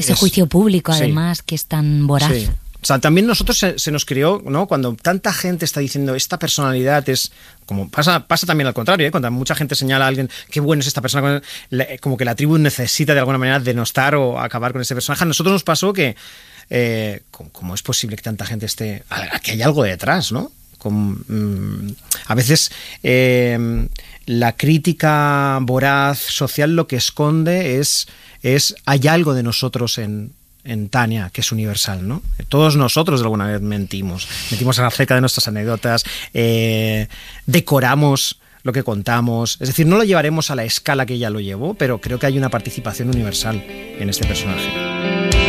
Ese juicio público, además, sí, que es tan voraz. Sí. O sea, también nosotros se nos crió, ¿no? Cuando tanta gente está diciendo esta personalidad es... Como pasa también al contrario, ¿eh? Cuando mucha gente señala a alguien, qué bueno es esta persona, como que la tribu necesita de alguna manera denostar o acabar con ese personaje. A nosotros nos pasó que, ¿cómo es posible que tanta gente esté... que hay algo detrás, ¿no? A veces la crítica voraz social lo que esconde es hay algo de nosotros en Tania, que es universal, ¿no? Todos nosotros de alguna vez mentimos acerca de nuestras anécdotas, decoramos lo que contamos, es decir, no lo llevaremos a la escala que ella lo llevó, pero creo que hay una participación universal en este personaje.